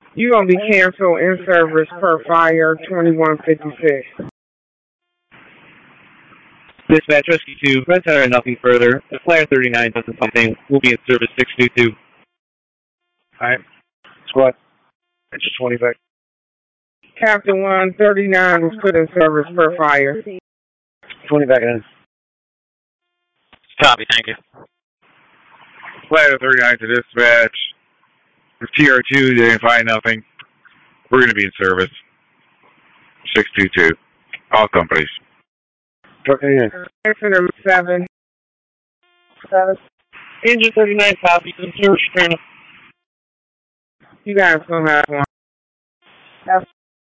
You gonna be canceled in service per fire 2156. Dispatch Rescue 2, Red Center and nothing further. The Flyer 39 doesn't something. We'll be in service 622. Alright. Squad. It's 20 back. Captain 139 was put in service per fire. 20 back in. Copy, thank you. Flyer 39 to dispatch. For TR2, they didn't find nothing. We're going to be in service. 622. All companies. Truck in. Incident 7. Engine 39 copy. Service training. You guys gonna have one.